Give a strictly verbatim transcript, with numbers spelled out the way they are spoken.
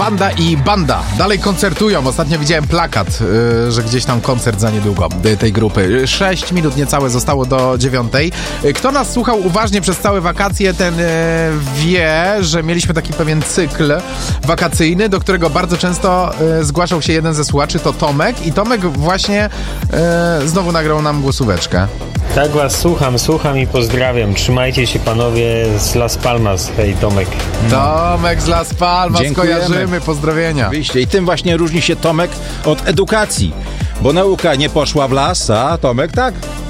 Panda i Banda dalej koncertują. Ostatnio widziałem plakat, yy, że gdzieś tam koncert za niedługo tej grupy. Sześć minut niecałe zostało do dziewiątej. Kto nas słuchał uważnie przez całe wakacje, ten yy, wie, że mieliśmy taki pewien cykl wakacyjny, do którego bardzo często yy, zgłaszał się jeden ze słuchaczy, to Tomek. I Tomek właśnie yy, znowu nagrał nam głosóweczkę. Tak was słucham, słucham i pozdrawiam. Trzymajcie się panowie z Las Palmas. Hej, Tomek. Tomek z Las Palmas, Dziękujemy. kojarzymy, pozdrowienia. Oczywiście. I tym właśnie różni się Tomek od edukacji, bo nauka nie poszła w las, a Tomek tak.